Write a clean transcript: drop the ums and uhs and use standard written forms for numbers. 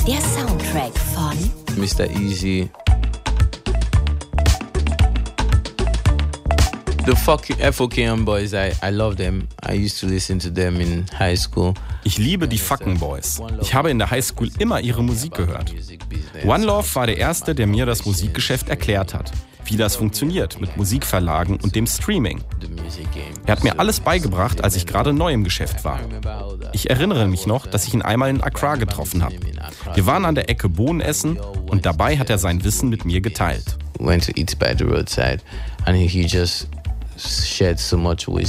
Der Soundtrack von Mr. Easy. The fucking FOKM Boys, I love them. I used to listen to them in high school. Ich liebe die Fucking Boys. Ich habe in der Highschool immer ihre Musik gehört. One Love war der Erste, der mir das Musikgeschäft erklärt hat. Wie das funktioniert mit Musikverlagen und dem Streaming. Er hat mir alles beigebracht, als ich gerade neu im Geschäft war. Ich erinnere mich noch, dass ich ihn einmal in Accra getroffen habe. Wir waren an der Ecke Bohnen essen und dabei hat er sein Wissen mit mir geteilt. Went to eat by the roadside and he just shared so much wisdom.